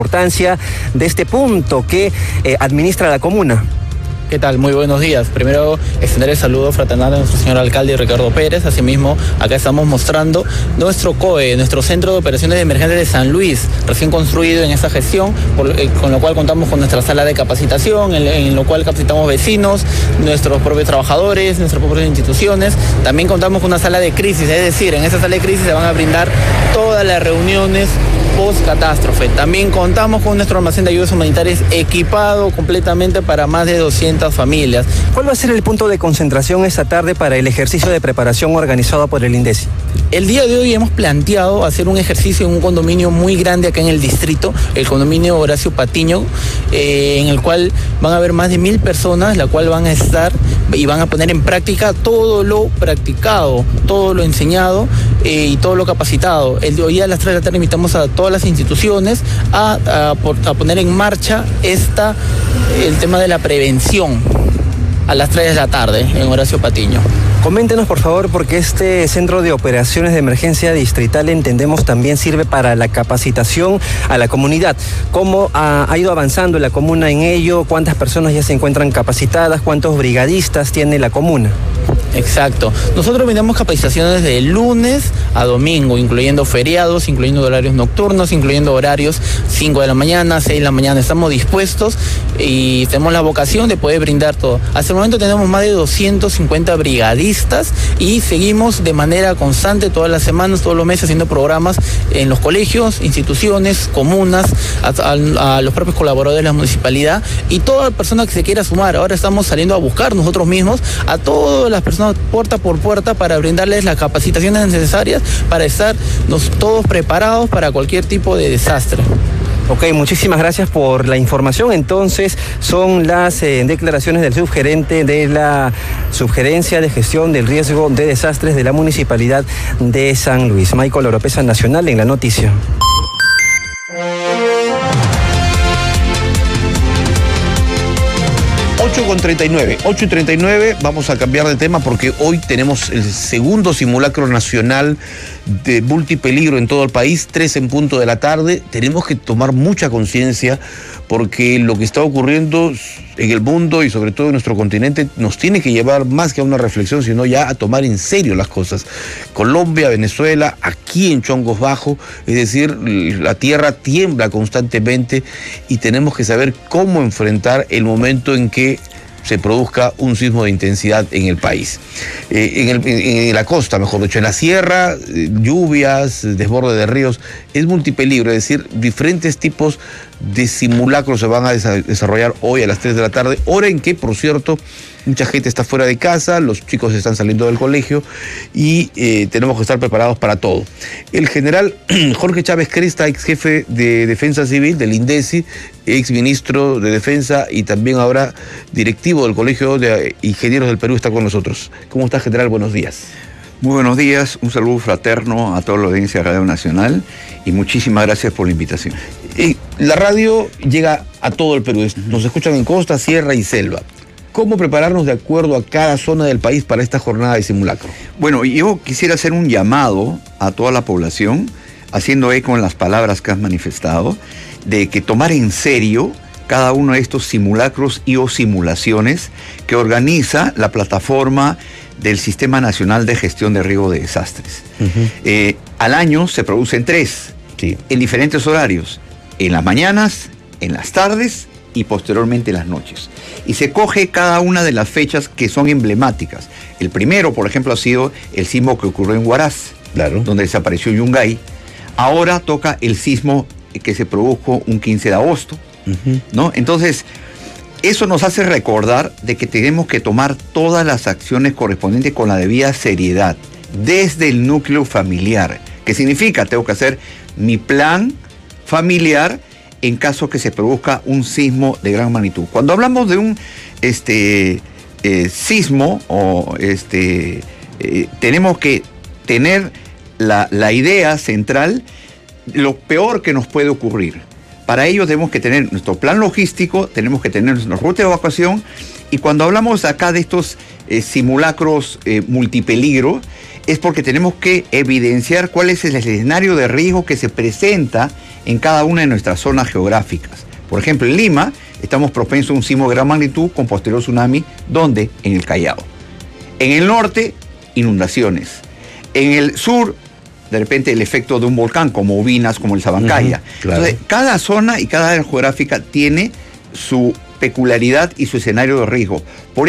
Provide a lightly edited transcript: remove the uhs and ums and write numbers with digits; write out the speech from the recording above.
importancia de este punto que administra la comuna. ¿Qué tal? Muy buenos días. Primero, extender el saludo fraternal a nuestro señor alcalde Ricardo Pérez. Asimismo, acá estamos mostrando nuestro COE, nuestro Centro de Operaciones de Emergencia de San Luis, recién construido en esta gestión, con lo cual contamos con nuestra sala de capacitación, en lo cual capacitamos vecinos, nuestros propios trabajadores, nuestras propias instituciones. También contamos con una sala de crisis, es decir, en esa sala de crisis se van a brindar todas las reuniones post-catástrofe. También contamos con nuestro almacén de ayudas humanitarias equipado completamente para más de 200 familias. ¿Cuál va a ser el punto de concentración esta tarde para el ejercicio de preparación organizado por el INDECI? El día de hoy hemos planteado hacer un ejercicio en un condominio muy grande acá en el distrito, el condominio Horacio Patiño, en el cual van a haber más de 1000 personas, la cual van a estar y van a poner en práctica todo lo practicado, todo lo enseñado y todo lo capacitado. El de hoy a las 3 de la tarde invitamos a todas las instituciones a poner en marcha el tema de la prevención a las 3 de la tarde en Horacio Patiño. Coméntenos, por favor, porque este Centro de Operaciones de Emergencia Distrital, entendemos, también sirve para la capacitación a la comunidad. ¿Cómo ha ido avanzando la comuna en ello? ¿Cuántas personas ya se encuentran capacitadas? ¿Cuántos brigadistas tiene la comuna? Exacto. Nosotros brindamos capacitaciones de lunes a domingo, incluyendo feriados, incluyendo horarios nocturnos, incluyendo horarios 5 de la mañana, 6 de la mañana. Estamos dispuestos y tenemos la vocación de poder brindar todo. Hasta el momento tenemos más de 250 brigadistas y seguimos de manera constante todas las semanas, todos los meses, haciendo programas en los colegios, instituciones, comunas, a los propios colaboradores de la municipalidad y toda persona que se quiera sumar. Ahora estamos saliendo a buscar nosotros mismos a todas las personas puerta por puerta para brindarles las capacitaciones necesarias para estar todos preparados para cualquier tipo de desastre. Ok, muchísimas gracias por la información. Entonces, son las declaraciones del subgerente de la Subgerencia de Gestión del Riesgo de Desastres de la Municipalidad de San Luis. Michael Oropesa Nacional en la noticia. 8:39, vamos a cambiar de tema porque hoy tenemos el segundo simulacro nacional de multipeligro en todo el país, 3 en punto de la tarde. Tenemos que tomar mucha conciencia porque lo que está ocurriendo en el mundo y sobre todo en nuestro continente nos tiene que llevar más que a una reflexión, sino ya a tomar en serio las cosas. Colombia, Venezuela, aquí en Chongos Bajo, es decir, la tierra tiembla constantemente y tenemos que saber cómo enfrentar el momento en que se produzca un sismo de intensidad en el país. En la costa, mejor dicho, en la sierra, lluvias, desborde de ríos, es multipeligro, es decir, diferentes tipos de simulacros se van a desarrollar hoy a las 3 de la tarde, hora en que, por cierto, mucha gente está fuera de casa, los chicos están saliendo del colegio y tenemos que estar preparados para todo. El general Jorge Chávez Cresta, ex jefe de Defensa Civil del INDECI, ex ministro de Defensa y también ahora directivo del Colegio de Ingenieros del Perú, está con nosotros. ¿Cómo está, general? Buenos días. Muy buenos días, un saludo fraterno a toda la audiencia de Radio Nacional y muchísimas gracias por la invitación. La radio llega a todo el Perú, nos escuchan en costa, sierra y selva. ¿Cómo prepararnos de acuerdo a cada zona del país para esta jornada de simulacro? Bueno, yo quisiera hacer un llamado a toda la población, haciendo eco en las palabras que has manifestado, de que tomar en serio cada uno de estos simulacros y o simulaciones que organiza la plataforma del Sistema Nacional de Gestión de Riesgo de Desastres. Al año se producen 3, sí, en diferentes horarios, en las mañanas, en las tardes y posteriormente en las noches. Y se coge cada una de las fechas que son emblemáticas. El primero, por ejemplo, ha sido el sismo que ocurrió en Huaraz, claro, donde desapareció Yungay. Ahora toca el sismo que se produjo un 15 de agosto, ¿no? Entonces, eso nos hace recordar de que tenemos que tomar todas las acciones correspondientes con la debida seriedad, desde el núcleo familiar. ¿Qué significa? Tengo que hacer mi plan familiar en caso que se produzca un sismo de gran magnitud. Cuando hablamos de un sismo, tenemos que tener la idea central, lo peor que nos puede ocurrir. Para ello tenemos que tener nuestro plan logístico, tenemos que tener nuestra ruta de evacuación, y cuando hablamos acá de estos simulacros multipeligro, es porque tenemos que evidenciar cuál es el escenario de riesgo que se presenta en cada una de nuestras zonas geográficas. Por ejemplo, en Lima estamos propensos a un sismo de gran magnitud con posterior tsunami. ¿Dónde? En el Callao. En el norte, inundaciones. En el sur, de repente el efecto de un volcán, como Ubinas, como el Sabancaya. Claro. Entonces, cada zona y cada área geográfica tiene su peculiaridad y su escenario de riesgo. Por